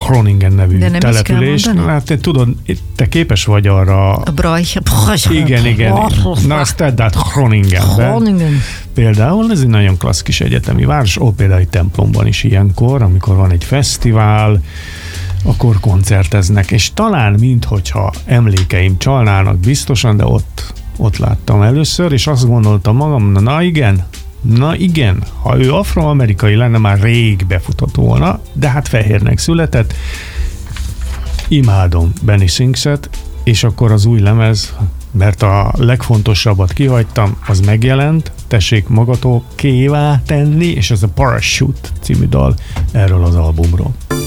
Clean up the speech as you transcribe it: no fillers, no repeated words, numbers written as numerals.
Groningen nevű település. Hát te tudod, te képes vagy arra. A Brajch. Igen. Na, azt tedd át Groningenbe. Például ez egy nagyon klassz kis egyetemi város, például egy templomban is ilyenkor, amikor van egy fesztivál, akkor koncerteznek, és talán minthogyha emlékeim csalnának biztosan, de ott láttam először, és azt gondoltam magam, na igen, ha ő afroamerikai lenne, már rég befutott volna, de hát fehérnek született. Imádom Benny Singset, és akkor az új lemez, mert a legfontosabbat kihagytam, az megjelent, tessék magatokévá tenni, és ez a Parachute című dal erről az albumról.